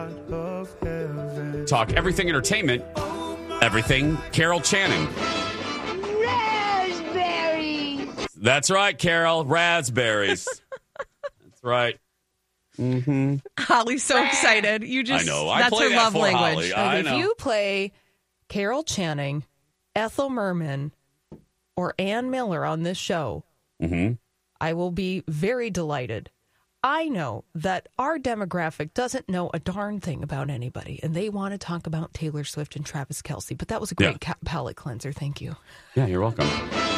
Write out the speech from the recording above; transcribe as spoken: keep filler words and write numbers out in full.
Talk everything entertainment, everything Carol Channing. Raspberries. That's right, Carol. Raspberries. That's right. Mm-hmm. Holly's so excited. You just I know. I that's play her that love for language. Holly. I Like, know. if you play Carol Channing, Ethel Merman, or Ann Miller on this show, Mm-hmm. I will be very delighted. I know that our demographic doesn't know a darn thing about anybody, and they want to talk about Taylor Swift and Travis Kelce, but that was a great Yeah. ca- palate cleanser. Thank you. Yeah, you're welcome.